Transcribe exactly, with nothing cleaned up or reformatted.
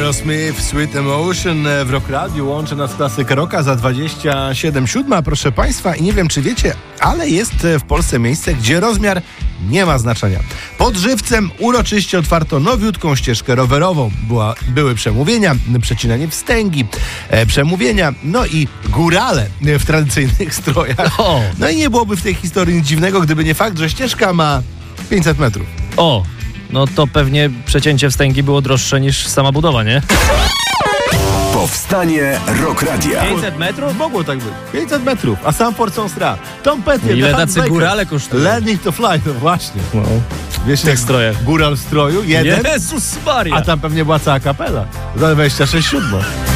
Aerosmith, Sweet Emotion w Rock Radio. Łączy nas klasyka rocka za dwadzieścia siedem siódma, proszę Państwa. I nie wiem, czy wiecie, ale jest w Polsce miejsce, gdzie rozmiar nie ma znaczenia. Pod Żywcem uroczyście otwarto nowiutką ścieżkę rowerową. Była, były przemówienia, przecinanie wstęgi, e, przemówienia, no i górale w tradycyjnych strojach. O. No i nie byłoby w tej historii nic dziwnego, gdyby nie fakt, że ścieżka ma pięćset metrów. O, no to pewnie przecięcie wstęgi było droższe niż sama budowa, nie? Powstanie Rock Radia. pięćset metrów? Mogło tak być. pięćset metrów, a sam Fort Sonstra. Tom Petty. Ile The tacy Heartbreakers. górale kosztują? Learning to fly, no właśnie. No. Wiesz, W tych strojach. Góral w stroju, jeden, Jezus Maria! a tam pewnie była cała kapela. Za dwadzieścia sześć siódmo.